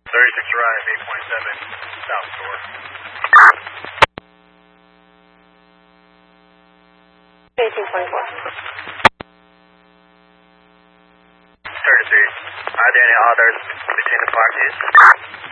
36 Drive, 8.7, South Shore. 1824. 33. Are there any others between the parties?